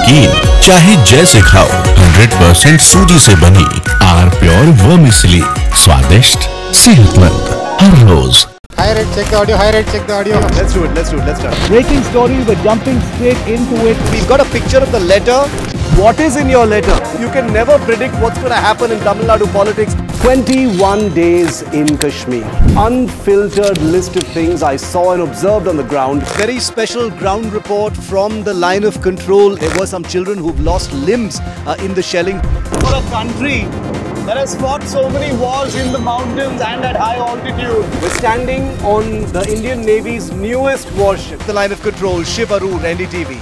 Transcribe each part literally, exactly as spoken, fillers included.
नमकीन चाहे जैसे खाओ, हंड्रेड परसेंट सूजी से बनी आर प्योर वर्मिसेली, स्वादिष्ट सेहतमंद हर रोज। High red, check the audio. High red, check the audio. Let's do it. Let's do it. Let's start. Breaking story, we're jumping straight into it. We've got a picture of the letter. What is in your letter? You can never predict what's going to happen in Tamil Nadu politics. twenty-one days in Kashmir. Unfiltered list of things I saw and observed on the ground. Very special ground report from the line of control. There were some children who've lost limbs uh, in the shelling. For a country that has fought so many wars in the mountains and at high altitude, we're standing on the Indian Navy's newest warship. The line of control, Shiv Arun, N D T V.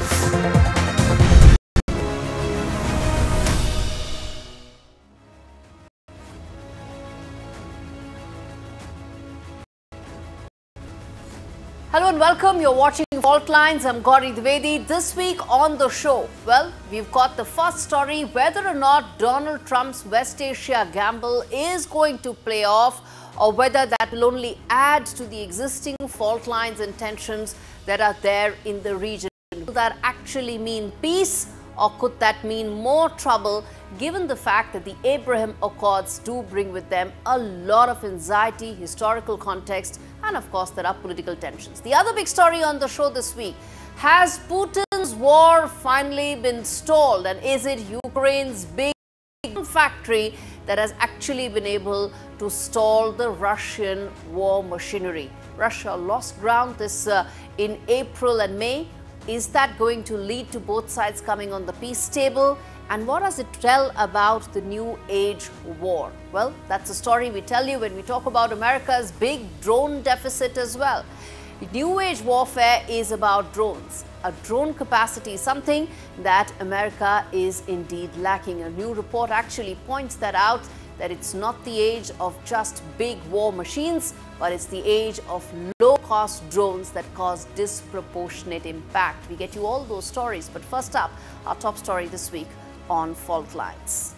Hello and welcome. You're watching Fault Lines. I'm Gauri Dwivedi. This week on the show, well, we've got the first story whether or not Donald Trump's West Asia gamble is going to play off, or whether that will only add to the existing fault lines and tensions that are there in the region. Will that actually mean peace, or could that mean more trouble, given the fact that the Abraham Accords do bring with them a lot of anxiety, historical context, and of course there are political tensions. The other big story on the show this week: has Putin's war finally been stalled, and is it Ukraine's big factory that has actually been able to stall the Russian war machinery? Russia lost ground this uh, in April and May. Is that going to lead to both sides coming on the peace table? And what does it tell about the new age war? Well, that's a story we tell you when we talk about America's big drone deficit as well. New age warfare is about drones. A drone capacity, something that America is indeed lacking. A new report actually points that out, that it's not the age of just big war machines, but it's the age of low-cost drones that cause disproportionate impact. We get you all those stories, but first up, our top story this week on Fault Lines.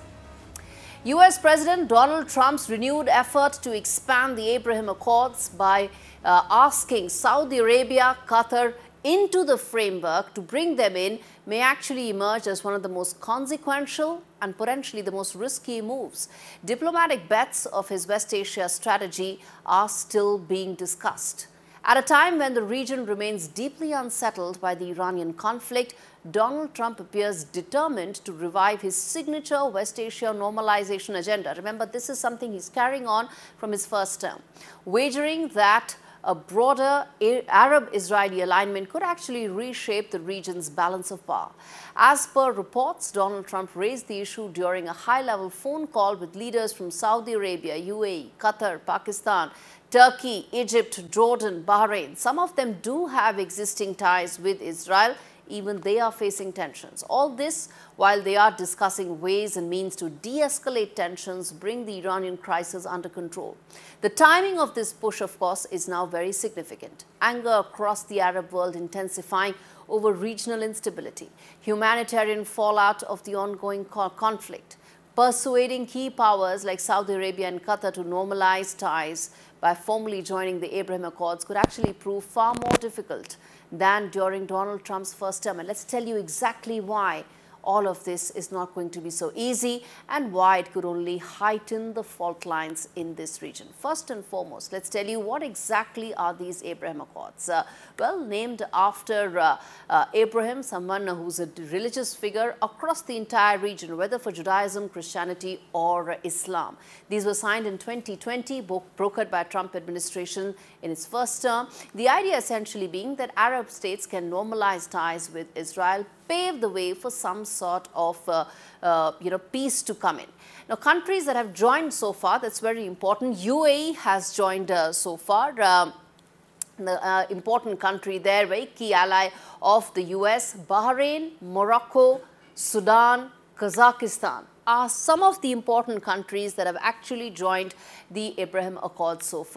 U S President Donald Trump's renewed effort to expand the Abraham Accords by uh, asking Saudi Arabia, Qatar into the framework to bring them in may actually emerge as one of the most consequential and potentially the most risky moves. Diplomatic bets of his West Asia strategy are still being discussed. At a time when the region remains deeply unsettled by the Iranian conflict, Donald Trump appears determined to revive his signature West Asia normalization agenda. Remember, this is something he's carrying on from his first term, wagering that a broader Arab-Israeli alignment could actually reshape the region's balance of power. As per reports, Donald Trump raised the issue during a high-level phone call with leaders from Saudi Arabia, U A E, Qatar, Pakistan, Turkey, Egypt, Jordan, Bahrain. Some of them do have existing ties with Israel. Even they are facing tensions. All this while they are discussing ways and means to de-escalate tensions, bring the Iranian crisis under control. The timing of this push, of course, is now very significant. Anger across the Arab world intensifying over regional instability, humanitarian fallout of the ongoing co conflict, persuading key powers like Saudi Arabia and Qatar to normalize ties by formally joining the Abraham Accords could actually prove far more difficult than during Donald Trump's first term. And let's tell you exactly why all of this is not going to be so easy and why it could only heighten the fault lines in this region. First and foremost, let's tell you what exactly are these Abraham Accords. Uh, well, named after uh, uh, Abraham, someone who's a religious figure across the entire region, whether for Judaism, Christianity or uh, Islam. These were signed in twenty twenty, brokered by Trump administration in its first term. The idea essentially being that Arab states can normalize ties with Israel, pave the way for some sort of uh, uh, you know, peace to come in. Now, countries that have joined so far, that's very important. U A E has joined uh, so far. Um, the uh, important country there, very key ally of the U S. Bahrain, Morocco, Sudan, Kazakhstan are some of the important countries that have actually joined the Abraham Accords so far.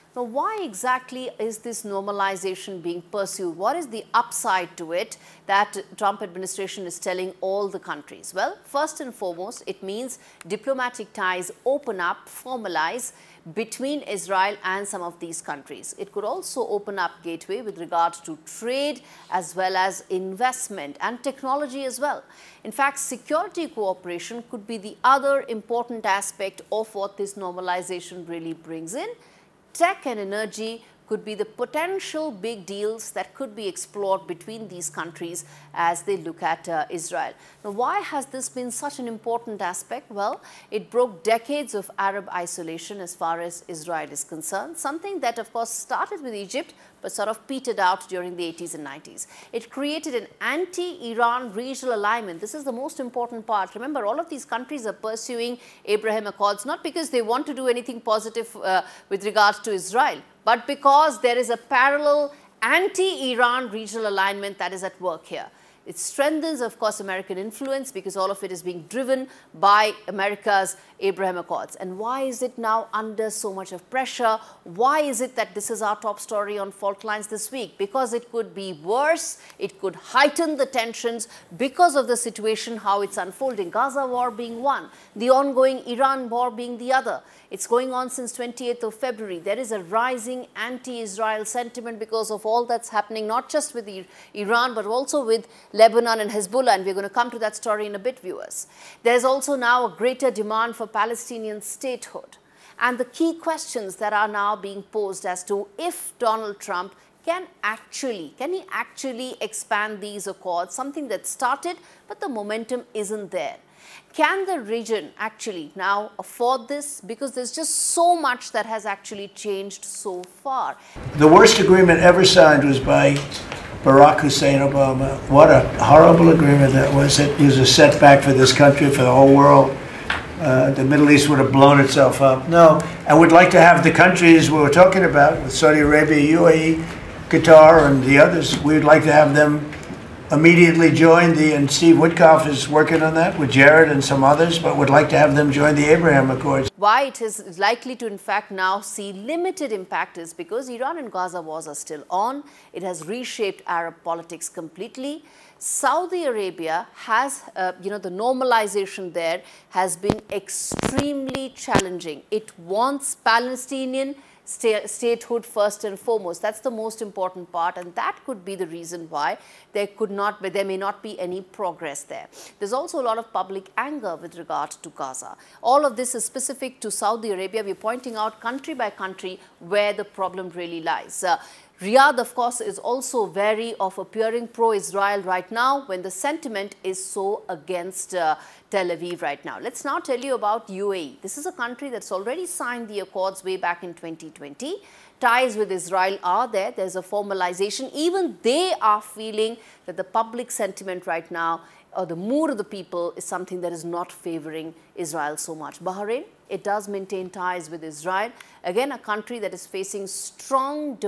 Now, why exactly is this normalization being pursued? What is the upside to it that Trump administration is telling all the countries? Well, first and foremost, it means diplomatic ties open up, formalize between Israel and some of these countries. It could also open up gateway with regard to trade as well as investment and technology as well. In fact, security cooperation could be the other important aspect of what this normalization really brings in. Tech and energy could be the potential big deals that could be explored between these countries as they look at uh, Israel. Now, why has this been such an important aspect? Well, it broke decades of Arab isolation as far as Israel is concerned, something that of course started with Egypt but sort of petered out during the eighties and nineties. It created an anti-Iran regional alignment. This is the most important part. Remember, all of these countries are pursuing Abraham Accords not because they want to do anything positive uh, with regards to Israel, but because there is a parallel anti-Iran regional alignment that is at work here. It strengthens, of course, American influence because all of it is being driven by America's Abraham Accords. And why is it now under so much of pressure? Why is it that this is our top story on fault lines this week? Because it could be worse, it could heighten the tensions because of the situation, how it's unfolding. Gaza war being one, the ongoing Iran war being the other. It's going on since twenty-eighth of February. There is a rising anti-Israel sentiment because of all that's happening, not just with Iran, but also with Lebanon and Hezbollah. And we're going to come to that story in a bit, viewers. There's also now a greater demand for Palestinian statehood. And the key questions that are now being posed as to if Donald Trump can actually, can he actually expand these accords, something that started, but the momentum isn't there. Can the region actually now afford this? Because there's just so much that has actually changed so far. The worst agreement ever signed was by Barack Hussein Obama. What a horrible agreement that was. It was a setback for this country, for the whole world. Uh, the Middle East would have blown itself up. No, I would like to have the countries we were talking about with Saudi Arabia, U A E, Qatar, and the others. We would like to have them immediately join the, and Steve Witkoff is working on that with Jared and some others, but would like to have them join the Abraham Accords. Why it is likely to in fact now see limited impact is because Iran and Gaza wars are still on. It has reshaped Arab politics completely. Saudi Arabia has, uh, you know, the normalization there has been extremely challenging. It wants Palestinian statehood first and foremost. That's the most important part, and that could be the reason why there could not be, there may not be any progress there. There's also a lot of public anger with regard to Gaza. All of this is specific to Saudi Arabia. We're pointing out country by country where the problem really lies. Uh, Riyadh, of course, is also wary of appearing pro-Israel right now when the sentiment is so against uh, Tel Aviv right now. Let's now tell you about U A E. This is a country that's already signed the accords way back in twenty twenty. Ties with Israel are there. There's a formalization. Even they are feeling that the public sentiment right now, or the mood of the people, is something that is not favoring Israel so much. Bahrain, it does maintain ties with Israel. Again, a country that is facing strong